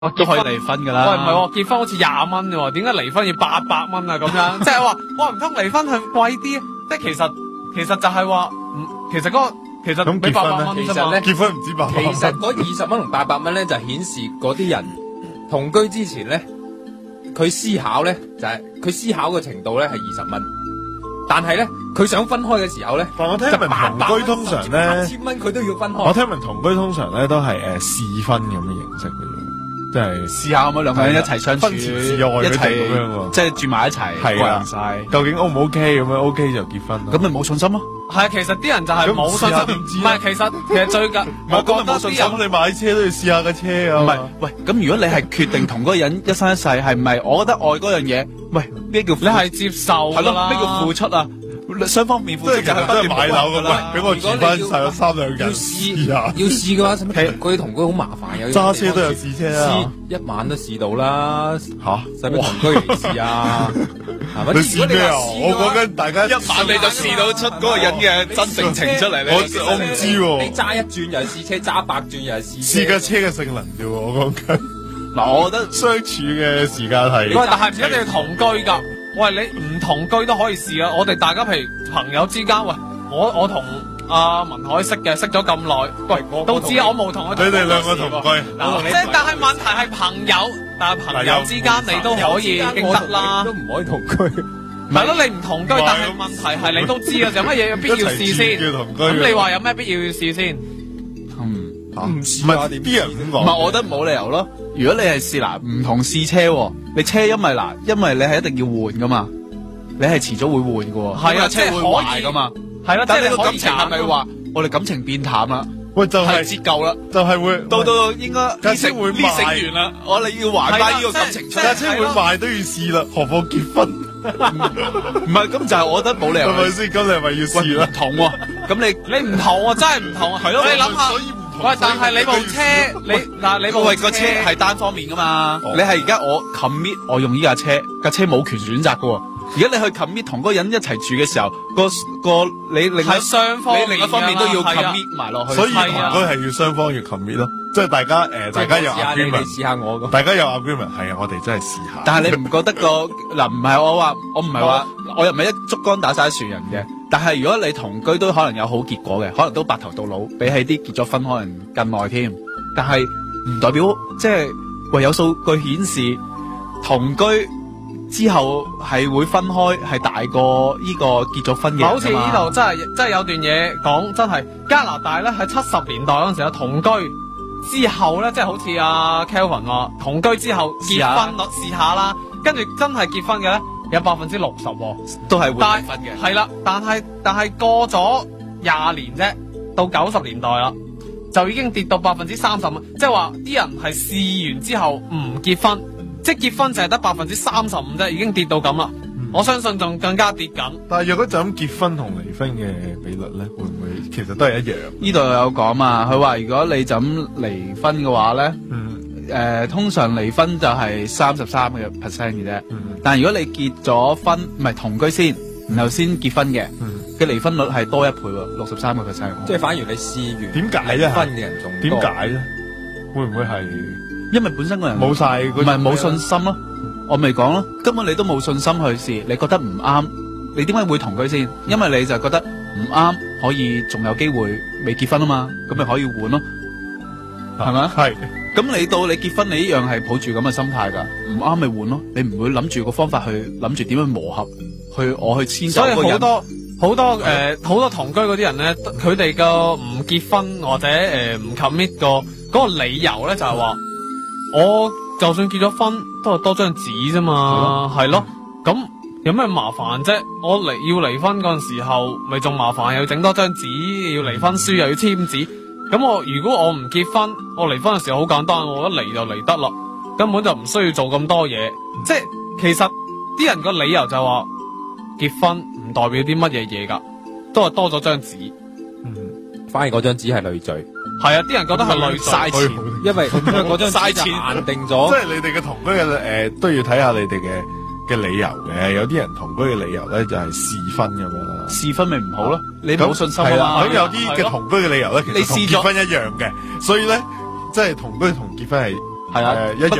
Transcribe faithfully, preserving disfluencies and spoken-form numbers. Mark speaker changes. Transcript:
Speaker 1: 都可以離婚噶啦。
Speaker 2: 喂，唔係喎，結婚好似廿蚊嘅喎，點解離婚要八百蚊啊？咁樣即係話，哇唔通離婚係貴啲？即係其實其實就係話，嗯，其實嗰個其實俾八百蚊啫嘛。
Speaker 3: 結婚唔止八百蚊。
Speaker 4: 其實嗰二十蚊同八百蚊咧，就顯示嗰啲人同居之前咧，佢思考咧就係、是、佢思考嘅程度咧係二十蚊，但係咧佢想分開嘅時候咧，
Speaker 3: 但我聽聞同居通常咧，
Speaker 4: 八千蚊佢都要分開。
Speaker 3: 我聽聞同居通常咧都係誒試婚咁嘅形式嘅啫。即係
Speaker 1: 試下咁樣兩個人一齊相處，
Speaker 3: 婚前試愛
Speaker 1: 一齊
Speaker 3: 咁樣喎，
Speaker 1: 即係住埋一齊，
Speaker 3: 係啊
Speaker 1: 晒。
Speaker 3: 究竟 O 唔 OK 咁樣 OK 就結婚咯。
Speaker 1: 咁咪冇信心咯？
Speaker 2: 係啊，其實啲人就係冇信心。唔係，其實其實最近我覺得啲人
Speaker 3: 你買車都要試下架車啊。
Speaker 1: 唔係，喂，咁如果你係決定同嗰個人一生一世，係唔係？我覺得愛嗰樣嘢，喂，咩叫
Speaker 2: 你係接受
Speaker 1: 係咯？咩叫付出啊？雙方面付出就係不斷
Speaker 3: 買樓㗎啦。俾我住翻晒咗三兩日
Speaker 4: 要試下，要試嘅話，使乜同居同居好麻煩嘅。
Speaker 3: 揸車都有試車啊，
Speaker 4: 一晚都試到啦。
Speaker 3: 吓，
Speaker 4: 使乜同居嚟試啊？
Speaker 3: 你試咩啊？我講緊大家
Speaker 1: 一晚你就試到出嗰個人嘅真性情出嚟咧。
Speaker 3: 我我唔知喎。
Speaker 4: 你揸一轉又係試車，揸百轉又係試。
Speaker 3: 試架車嘅性能啫喎，我講緊。
Speaker 1: 嗱，我覺得
Speaker 3: 相處嘅時間係。
Speaker 2: 喂，但係唔一定要同居㗎。喂，你唔同居都可以試啊！我哋大家譬如朋友之間，喂，我我同阿文海識嘅，識咗咁耐，喂，都知我冇同佢。
Speaker 3: 你哋兩個同居，
Speaker 2: 即係但係問題係朋友，但係朋友之間你都可以經得啦，
Speaker 4: 都唔可以同居。
Speaker 2: 係咯，你唔同居，但係問題係你都知啊，有乜嘢有必要試先？咁你話有咩必要要試先？
Speaker 1: 嗯，
Speaker 3: 唔試啊？啲人咁講。
Speaker 1: 唔係，我覺得冇理由咯。如果你係試嗱唔同試車喎，你車因為嗱，因為你係一定要換噶嘛，你係遲早會換噶喎。
Speaker 2: 係啊，
Speaker 1: 車會壞噶嘛。係啦，但係你個感情係咪話我哋感情變淡啦？
Speaker 3: 喂，就係
Speaker 1: 折舊啦，
Speaker 3: 就係會
Speaker 1: 到到應該
Speaker 3: 架車會賣
Speaker 1: 完啦，我哋要還翻呢個感情出嚟。
Speaker 3: 架車會賣都要試啦，何況結婚？
Speaker 1: 唔係，咁就係我覺得冇理由。
Speaker 3: 係咪先？咁你係咪要試啦？
Speaker 1: 唔同喎，咁你
Speaker 2: 你唔同喎，真係唔同啊！係咯，你諗下。喂，但係你部車，你嗱你部
Speaker 1: 喂個車係單方面噶嘛？你係而家我 commit，我用呢架車，架車冇權選擇噶喎。而家你去 commit 同嗰個人一齊住嘅時候，個個你另
Speaker 2: 係雙方，
Speaker 1: 你另一方面都要 commit 埋落去。
Speaker 3: 所以同居係要雙方要 commit 咯，即係大家誒，大家有 agreement，
Speaker 4: 你試下我個，
Speaker 3: 大家有 agreement 係啊，我哋真係試下。
Speaker 1: 但係你唔覺得個嗱唔係我話，我唔係話，我又唔係一竹竿打晒一船人嘅。但係如果你同居都可能有好結果嘅，可能都白頭到老，比起啲結咗婚可能更耐添。但係唔代表即係喂有數據顯示同居之後係會分開，係大過呢個結咗婚嘅。
Speaker 2: 好似呢度真係真係有段嘢講，真係加拿大咧喺七十年代嗰陣時候同居之後咧，即係好似阿 Kelvin 話同居之後結婚率試下啦，跟住真係結婚嘅咧。有百分之六十
Speaker 1: 都係會離婚嘅，
Speaker 2: 係啦，但係但係過咗廿年啫，到九十年代啦，就已經跌到百分之三十蚊，即係話啲人係試完之後唔結婚，即係結婚就係得百分之三十五啫，已經跌到咁啦。嗯、我相信仲更加跌緊。
Speaker 3: 但係若果就咁結婚同離婚嘅比率咧，會唔會其實都係一樣？
Speaker 1: 呢度有講嘛，佢話如果你就咁離婚嘅話咧，嗯。誒、呃，通常離婚就係三十三個 percent 嘅啫，嗯、但係如果你結咗婚，唔係同居先，然後先結婚嘅，嘅離、嗯、婚率係多一倍喎，六十三個 percent。即係反而你試完，
Speaker 3: 點解咧？
Speaker 4: 婚嘅人仲
Speaker 3: 點解咧？會唔會係
Speaker 1: 因為本身個人
Speaker 3: 冇晒，唔
Speaker 1: 係冇信心咯？我咪講咯，根本你都冇信心去試，你覺得唔啱，你點解會同居先？因為你就覺得唔啱，可以仲有機會未結婚啊嘛，咁咪可以換咯，係咪、啊？係。咁你到你結婚，你一樣係抱住咁嘅心態噶，唔啱咪換咯，你唔會諗住個方法去諗住點樣磨合，去我去遷就嗰個人。所以好多好多誒，好多同居嗰啲人咧，佢哋個唔結婚或者誒唔 commit 個嗰個理由咧，就係話我就算結咗婚，都係多張紙啫嘛，係咯，咁有咩麻煩啫？我離要離婚嗰陣時候，咪仲麻煩，又要整多張紙，要離婚書又要簽字。咁我如果我唔結婚，我離婚嘅時候好簡單，我一離就離得啦，根本就唔需要做咁多嘢。嗯、即係其實啲人個理由就話結婚唔代表啲乜嘢嘢噶，都係多咗張紙。
Speaker 4: 嗯，反而嗰張紙係累贅。
Speaker 2: 係啊，啲人覺得係累嘥錢，
Speaker 4: 因為嗰張嘥錢限定咗。
Speaker 3: 即係你哋嘅同居嘅誒、呃，都要睇下你哋嘅嘅理由嘅。有啲人同居嘅理由咧就係、是、試婚咁樣。
Speaker 1: 試婚咪唔好咯，你冇信心啊嘛。
Speaker 3: 咁有啲嘅同居嘅理由咧，其實同結婚一樣嘅，所以咧，即係同居同結婚係
Speaker 1: 係啊
Speaker 3: 誒一樣